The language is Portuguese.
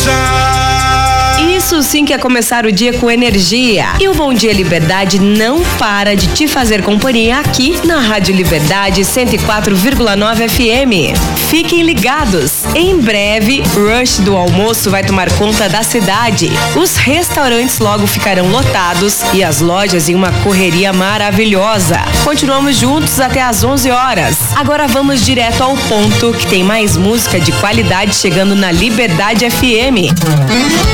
Isso sim que é começar o dia com energia. E o Bom Dia Liberdade não para de te fazer companhia aqui na Rádio Liberdade 104,9 FM. Fiquem ligados. Em breve, Rush do almoço vai tomar conta da cidade. Os restaurantes logo ficarão lotados e as lojas em uma correria maravilhosa. Continuamos juntos até às 11 horas. Agora vamos direto ao ponto, que tem mais música de qualidade chegando na Liberdade FM.